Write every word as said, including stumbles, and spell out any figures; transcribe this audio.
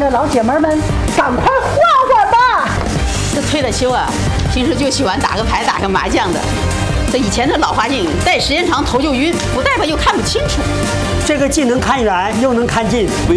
的老姐们们，赶快换换吧！ 这退了休啊，平时就喜欢打个牌、打个麻将的。这以前的老花镜戴时间长头就晕，不戴吧又看不清楚。 这个既能看远又能看近。